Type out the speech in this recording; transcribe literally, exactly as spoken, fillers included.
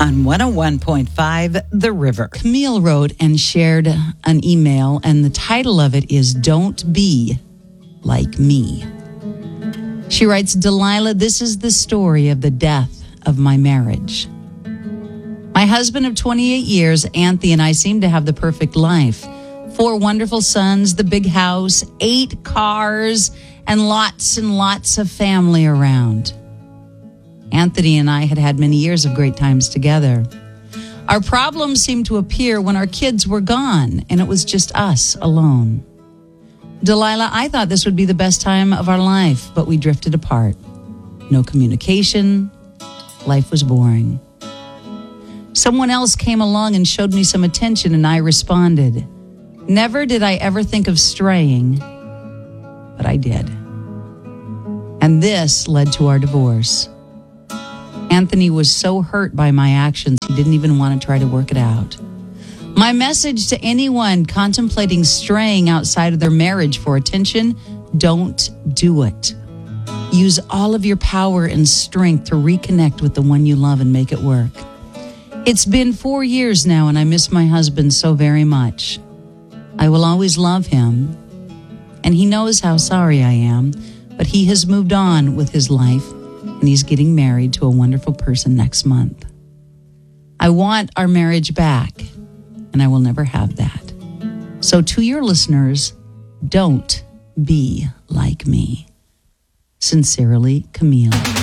on one oh one point five The River. Camille wrote and shared an email, and the title of it is Don't Be Like Me. She writes, Delilah, this is the story of the death of my marriage. My husband of twenty-eight years, Anthony, and I seem to have the perfect life. Four wonderful sons, the big house, eight cars, and lots and lots of family around. Anthony and I had had many years of great times together. Our problems seemed to appear when our kids were gone, and it was just us alone. Delilah, I thought this would be the best time of our life, but we drifted apart. No communication. Life was boring. Someone else came along and showed me some attention, and I responded. Never did I ever think of straying, but I did. And this led to our divorce. Anthony was so hurt by my actions, he didn't even want to try to work it out. My message to anyone contemplating straying outside of their marriage for attention, don't do it. Use all of your power and strength to reconnect with the one you love and make it work. It's been four years now, and I miss my husband so very much. I will always love him, and he knows how sorry I am, but he has moved on with his life, and he's getting married to a wonderful person next month. I want our marriage back, and I will never have that. So to your listeners, don't be like me. Sincerely, Camille.